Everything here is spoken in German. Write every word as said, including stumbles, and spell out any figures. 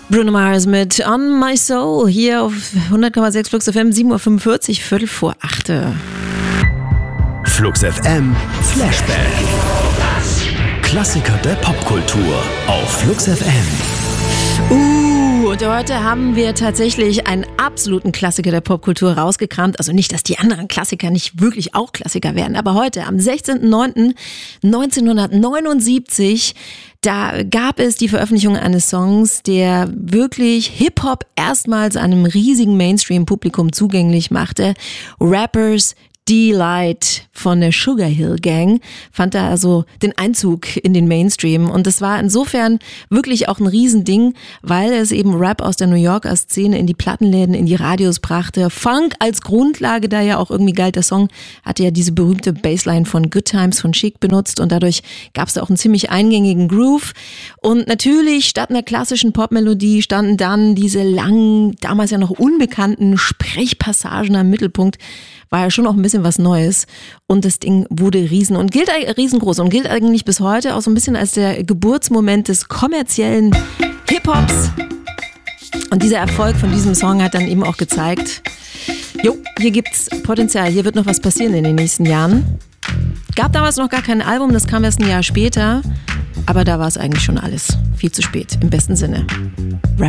Bruno Mars mit On My Soul hier auf hundert Komma sechs Flux F M, sieben Uhr fünfundvierzig, Viertel vor acht. Flux F M Flashback. Klassiker der Popkultur auf Flux F M. Uh, und heute haben wir tatsächlich einen absoluten Klassiker der Popkultur rausgekramt. Also nicht, dass die anderen Klassiker nicht wirklich auch Klassiker werden, aber heute, am sechzehnten neunten neunzehnhundertneunundsiebzig, da gab es die Veröffentlichung eines Songs, der wirklich Hip-Hop erstmals einem riesigen Mainstream-Publikum zugänglich machte. Rappers Delight von der Sugar Hill Gang fand da also den Einzug in den Mainstream, und das war insofern wirklich auch ein Riesending, weil es eben Rap aus der New Yorker Szene in die Plattenläden, in die Radios brachte. Funk als Grundlage, da ja auch irgendwie galt. Der Song hatte ja diese berühmte Bassline von Good Times von Chic benutzt, und dadurch gab es da auch einen ziemlich eingängigen Groove. Und natürlich statt einer klassischen Popmelodie standen dann diese langen, damals ja noch unbekannten Sprechpassagen am Mittelpunkt. War ja schon auch ein bisschen was Neues, und das Ding wurde riesen und gilt riesengroß und gilt eigentlich bis heute auch so ein bisschen als der Geburtsmoment des kommerziellen Hip-Hops. Und dieser Erfolg von diesem Song hat dann eben auch gezeigt, jo, hier gibt's Potenzial, hier wird noch was passieren in den nächsten Jahren. Gab damals noch gar kein Album, das kam erst ein Jahr später, aber da war es eigentlich schon alles viel zu spät, im besten Sinne. Rap